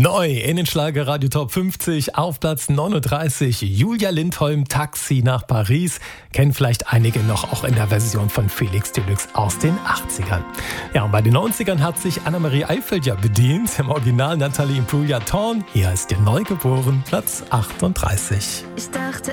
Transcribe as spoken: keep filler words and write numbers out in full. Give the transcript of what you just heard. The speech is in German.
Neu in den Schlager Radio Top fünfzig auf Platz neununddreißig. Julia Lindholm, Taxi nach Paris. Kennen vielleicht einige noch auch in der Version von Felix Deluxe aus den achtzigern. Ja, und bei den neunzigern hat sich Annemarie Eifeld ja bedient. Im Original Nathalie Imbruglia Torn. Hier ist ihr Neugeboren, Platz achtunddreißig. Ich dachte